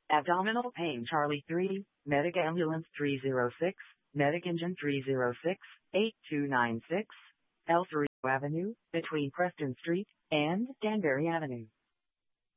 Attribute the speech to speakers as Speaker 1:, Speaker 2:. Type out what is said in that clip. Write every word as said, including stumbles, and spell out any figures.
Speaker 1: Abdominal pain Charlie three, Medic Ambulance three zero six, Medic Engine three zero six, eight two nine six, L three Avenue, between Preston Street and Danbury Avenue.